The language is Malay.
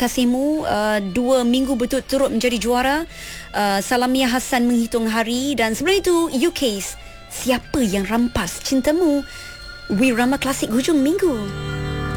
kasihmu, 2 minggu berturut-turut menjadi juara. Salamia Hassan menghitung hari. Dan sebelum itu UK's Siapa Yang Rampas Cintamu, Wirama Klasik hujung minggu.